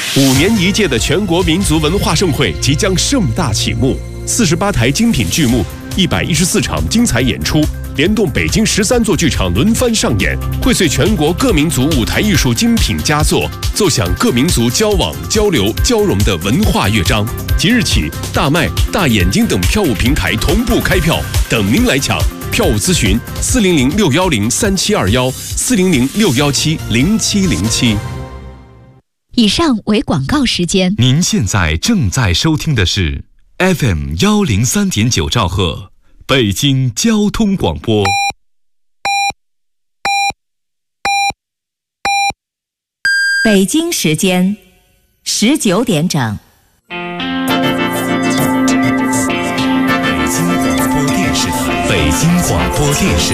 5年一届的全国民族文化盛会即将盛大启幕，48台精品剧目，114场精彩演出，联动北京13座剧场轮番上演，荟萃全国各民族舞台艺术精品佳作，奏响各民族交往、交流、交融的文化乐章。即日起，大麦、大眼睛等票务平台同步开票，等您来抢。票务咨询400-610-3721，400-617-0707。 以上为广告时间。 您现在正在收听的是 FM 103.9兆赫，北京交通广播。 北京时间19点整。 北京广播电视台。